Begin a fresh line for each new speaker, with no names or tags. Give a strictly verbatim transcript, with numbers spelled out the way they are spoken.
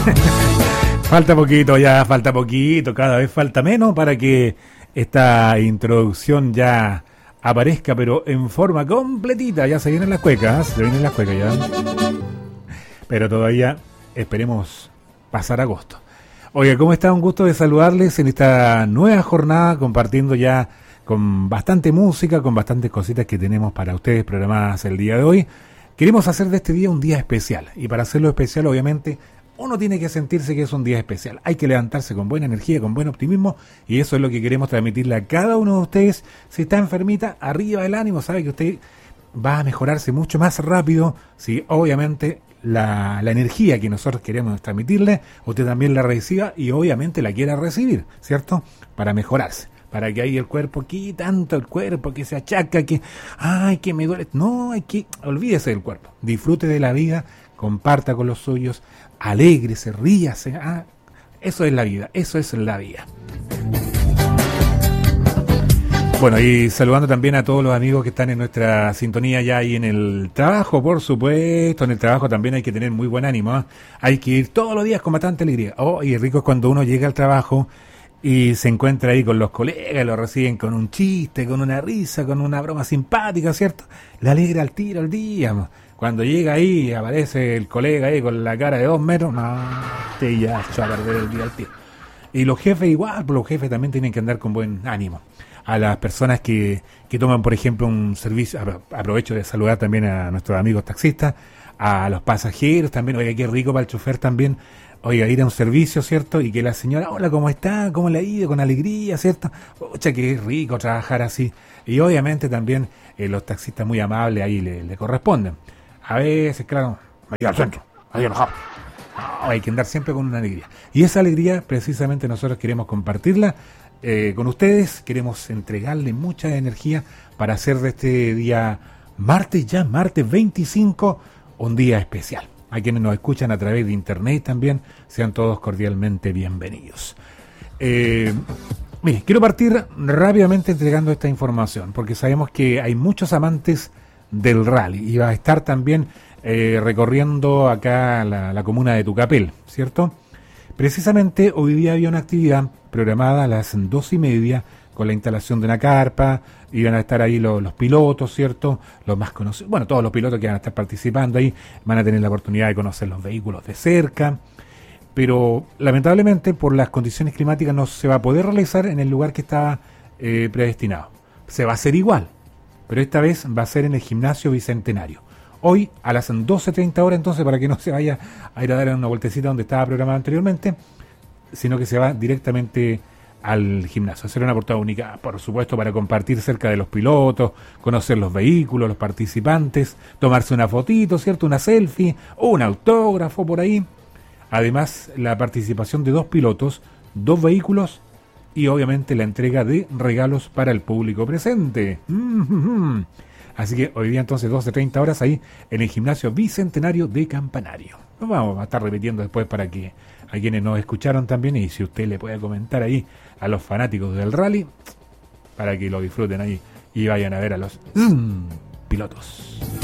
Falta poquito ya, falta poquito, cada vez falta menos para que esta introducción ya aparezca, pero en forma completita. Ya se vienen las cuecas, se vienen las cuecas ya. Pero todavía esperemos pasar agosto. Oye, ¿cómo está? Un gusto de saludarles en esta nueva jornada, compartiendo ya con bastante música, con bastantes cositas que tenemos para ustedes programadas el día de hoy. Queremos hacer de este día un día especial, y para hacerlo especial, obviamente, uno tiene que sentirse que es un día especial. Hay que levantarse con buena energía, con buen optimismo, y eso es lo que queremos transmitirle a cada uno de ustedes. Si está enfermita, arriba el ánimo, sabe que usted va a mejorarse mucho más rápido si obviamente la, la energía que nosotros queremos transmitirle, usted también la reciba y obviamente la quiera recibir, ¿cierto? Para mejorarse, para que ahí el cuerpo, que tanto el cuerpo que se achaca, que ay, que me duele. No, hay que, olvídese del cuerpo, disfrute de la vida, comparta con los suyos, alégrese, ríase. Ah, eso es la vida, eso es la vida. Bueno, y saludando también a todos los amigos que están en nuestra sintonía ya ahí en el trabajo, por supuesto. En el trabajo también hay que tener muy buen ánimo, ¿eh? Hay que ir todos los días con bastante alegría. Oh, y rico es cuando uno llega al trabajo y se encuentra ahí con los colegas, lo reciben con un chiste, con una risa, con una broma simpática, ¿cierto? Le alegra al tiro el día. Cuando llega ahí, aparece el colega ahí con la cara de dos metros, no, te ya echó a perder el día al tiro. Y los jefes igual, pues los jefes también tienen que andar con buen ánimo. A las personas que, que toman, por ejemplo, un servicio, aprovecho de saludar también a nuestros amigos taxistas, a los pasajeros también, oiga, qué rico para el chofer también, oiga, ir a un servicio, ¿cierto? Y que la señora, hola, ¿cómo está? ¿Cómo le ha ido? Con alegría, ¿cierto? Ocha, que rico trabajar así. Y obviamente también eh, los taxistas muy amables ahí le, le corresponden. A veces, claro, ahí al centro, ahí enojado. No, hay que andar siempre con una alegría. Y esa alegría, precisamente, nosotros queremos compartirla eh, con ustedes. Queremos entregarle mucha energía para hacer de este día martes, ya martes veinticinco, un día especial. A quienes nos escuchan a través de internet también, sean todos cordialmente bienvenidos. Eh, mire, quiero partir rápidamente entregando esta información, porque sabemos que hay muchos amantes del rally, y va a estar también eh, recorriendo acá la, la comuna de Tucapel, ¿cierto? Precisamente hoy día había una actividad programada a las dos y media con la instalación de una carpa. Iban a estar ahí los, los pilotos, ¿cierto? Los más conocidos, bueno, todos los pilotos que van a estar participando ahí van a tener la oportunidad de conocer los vehículos de cerca, pero lamentablemente por las condiciones climáticas no se va a poder realizar en el lugar que estaba eh, predestinado. Se va a hacer igual, pero esta vez va a ser en el gimnasio Bicentenario. Hoy a las doce treinta horas, entonces, para que no se vaya a ir a dar una vueltecita donde estaba programado anteriormente, sino que se va directamente al gimnasio. Será una oportunidad única, por supuesto, para compartir cerca de los pilotos, conocer los vehículos, los participantes, tomarse una fotito, ¿cierto? Una selfie o un autógrafo por ahí. Además, la participación de dos pilotos, dos vehículos y obviamente la entrega de regalos para el público presente. Mm-hmm. Así que hoy día entonces doce treinta horas ahí en el gimnasio Bicentenario de Campanario. Lo vamos a estar repitiendo después para que a quienes nos escucharon también, y si usted le puede comentar ahí a los fanáticos del rally, para que lo disfruten ahí y vayan a ver a los mm, pilotos.